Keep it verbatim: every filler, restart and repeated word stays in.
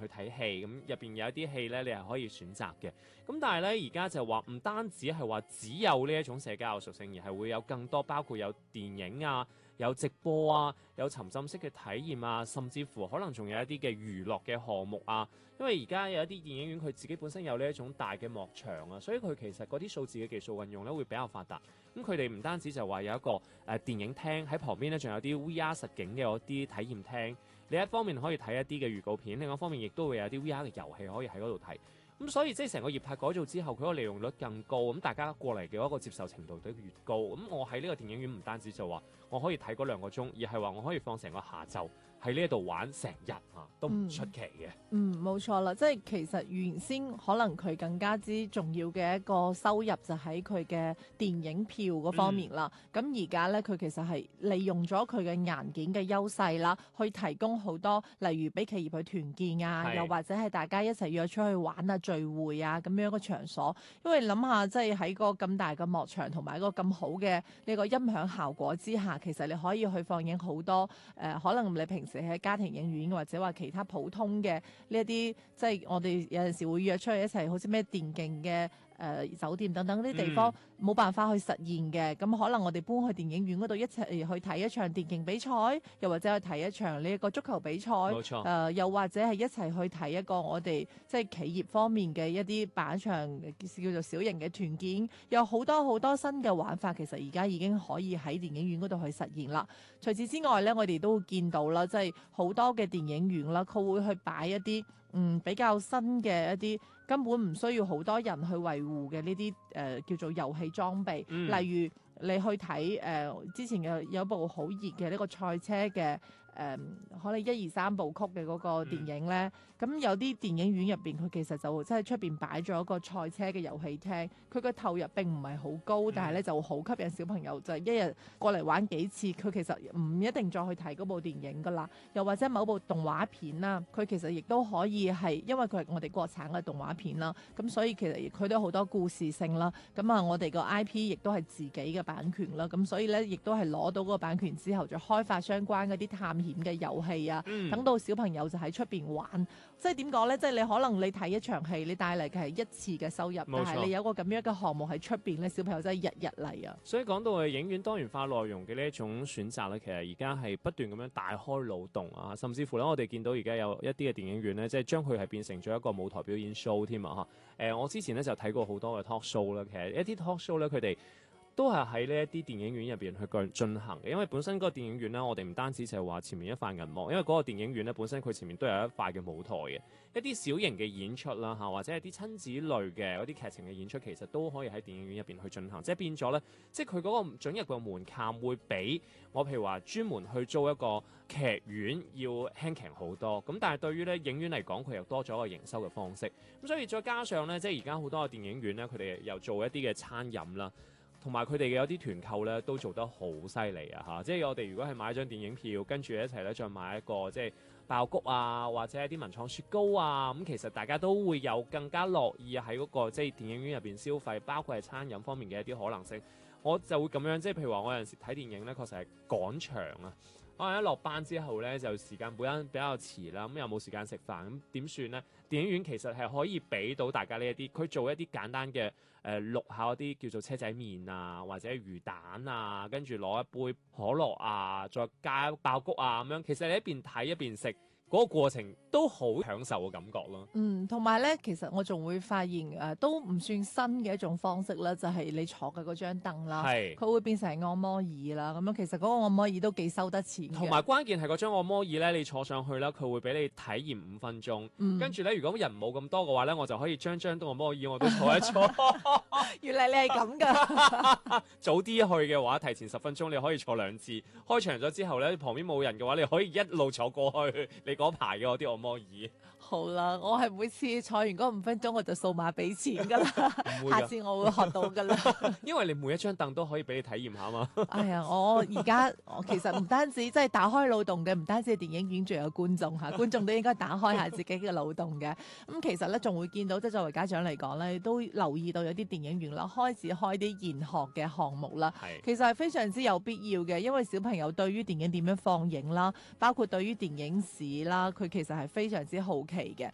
去睇戲，咁入邊有一啲戲咧你係可以選擇嘅。咁但係咧而家就話唔單止係話只有呢一種社交屬性，而係會有更多包括有電影啊、有直播啊、有沉浸式嘅體驗啊，甚至乎可能仲有一啲嘅娛樂嘅項目啊。因為而家有一啲電影院佢自己本身有呢一種大嘅幕牆啊，所以佢其實嗰啲數字嘅技術運用咧會比較發達。咁佢哋唔單止就話有一個誒、呃、電影廳喺旁邊咧，仲有啲 V R 實景嘅嗰啲體驗廳。另一方面可以睇一啲嘅預告片，另一方面亦都會有啲 V R 嘅遊戲可以喺嗰度睇。咁所以即係成個業態改造之後，佢個利用率更高，咁大家過嚟嘅一個接受程度都越高。咁我喺呢個電影院唔單止就話我可以睇嗰兩個鐘，而係話我可以放成個下晝喺呢一度玩成日啊，都唔出奇嘅。 嗯，冇錯啦，即係其實原先可能佢更加之重要嘅一個收入就喺佢嘅電影票嗰方面啦。咁而家咧，佢其實係利用咗佢嘅硬件嘅優勢啦，去提供好多例如俾企業去團建啊，又或者係大家一齊約出去玩啊、聚會啊咁樣一個場所。因為諗下，即係喺個咁大嘅幕牆同埋一個咁好嘅呢個音響效果之下，其實你可以去放映好多誒、呃，可能你平時喺家庭影院或者話其他普通嘅呢一啲，即係我哋有陣時會約出去一齊，好似咩電競嘅。誒、呃、酒店等等呢啲地方冇、嗯、辦法去實現嘅，咁可能我哋搬去電影院嗰度一齊去睇一場電競比賽，又或者去睇一場呢一個足球比賽，冇錯、呃，又或者係一齊去睇一個我哋即係企業方面嘅一啲辦一場叫做小型嘅團建，有好多好多新嘅玩法，其實而家已經可以喺電影院嗰度去實現啦。除此之外呢，我哋都會見到啦，即係好多嘅電影院啦，佢會去擺一啲嗯比較新嘅一啲根本唔需要好多人去維護嘅呢啲誒叫做遊戲裝備，嗯、例如你去睇誒、呃、之前嘅有一部好熱嘅呢個賽車嘅誒、呃、可能一二三部曲嘅嗰個電影咧，咁、嗯、有啲電影院入邊佢其實就即係出邊擺咗一個賽車嘅遊戲廳，佢個投入並唔係好高，嗯、但係咧就好吸引小朋友，就係、一日過嚟玩幾次，佢其實唔一定再去睇嗰部電影噶啦，又或者某部動畫片啦，佢其實亦都可以係因為佢係我哋國產嘅動畫片啦，咁所以其實佢都好多故事性啦。咁啊，我哋個 I P 亦都係自己嘅版權啦。咁所以咧，亦都係攞到嗰個版權之後，就開發相關嗰啲探險嘅遊戲啊。嗯、等到小朋友就喺出邊玩。即係點講咧？即係你可能你睇一場戲，你帶嚟嘅係一次嘅收入，但係你有個咁樣嘅項目喺出邊咧，小朋友真係日日嚟啊。 所以講到嘅影院多元化內容嘅呢一種選擇咧，其實而家係不斷咁樣大開腦洞啊。甚至乎咧，我哋見到而家有一啲嘅電影院咧，即係將佢係變成咗一個舞台表演 show 添啊！嚇、呃，誒我之前咧就睇過好多嘅 talk show 啦，其實一啲 talk show 咧，佢哋都係喺呢一啲電影院入邊去進行嘅，因為本身嗰個電影院咧，我哋唔單止就係話前面一塊銀幕，因為嗰個電影院咧本身佢前面都有一塊嘅舞台嘅，一啲小型嘅演出啦嚇，或者係啲親子類嘅嗰啲劇情嘅演出，其實都可以喺電影院入邊去進行，即係變咗咧，即係佢嗰個准入嘅門檻會比我譬如話專門去租一個劇院要輕鬆好多，咁但係對於咧影院嚟講，佢又多咗一個營收嘅方式，咁所以再加上咧，即係而家好多嘅電影院咧，佢哋又做一啲嘅餐飲啦。同埋佢哋嘅有啲團購咧都做得好犀利啊！嚇，即係我哋如果係買一張電影票，跟住一齊咧再買一個即係爆谷啊，或者一啲文創雪糕啊，咁其實大家都會有更加樂意喺嗰個即係電影院入邊消費，包括係餐飲方面嘅一啲可能性。我就會咁樣，即係譬如話我有陣時睇電影咧，確實係趕場啊！可能一落班之後咧，就時間本身比較遲啦，咁又冇時間食飯，咁點算咧？電影院其實係可以俾到大家呢一啲，佢做一啲簡單嘅誒淥下嗰啲叫做車仔麵啊，或者魚蛋啊，跟住攞一杯可樂啊，再加爆谷啊咁樣。其實你一邊睇一邊食。嗰個過程都好享受嘅感覺咯。嗯， 同埋咧，其實我仲會發現誒、呃，都唔算新嘅一種方式啦，就係、是、你坐嘅嗰張凳啦，佢會變成按摩椅啦。咁樣其實嗰個按摩椅都幾收得錢嘅。 同埋關鍵係嗰張按摩椅咧，你坐上去啦，佢會俾你體驗五分鐘。嗯、跟住咧，如果人冇咁多嘅話咧，我就可以將張按摩椅我都坐一坐。 原來你係咁㗎。 早啲去嘅話，提前十分鐘你可以坐兩次。開場咗之後咧，旁邊冇人嘅話，你可以一路坐過去。你嗰排嘅我啲按摩椅。 好啦，我係每次坐完嗰五分鐘我就掃碼俾錢噶啦，下次我會學到噶啦。 因為你每一張凳都可以俾你體驗下嘛。 哎呀，我而家我其實唔單止即係打開腦洞嘅，唔單止係電影院，仲有觀眾嚇，觀眾都應該打開下自己嘅腦洞嘅。咁、嗯、其實咧仲會見到，即係作為家長嚟講咧，都留意到有啲電影院啦，開始開啲研學嘅項目啦。係，其實係非常之有必要嘅，因為小朋友對於電影點樣放映啦，包括對於電影史啦，佢其實係非常之好奇嘅。